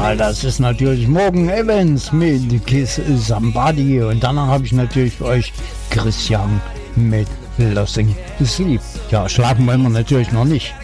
Ja, das ist natürlich Morgan Evans mit Kiss Somebody und danach habe ich natürlich für euch Christian mit Losing Sleep. Ja, schlafen wollen wir natürlich noch nicht.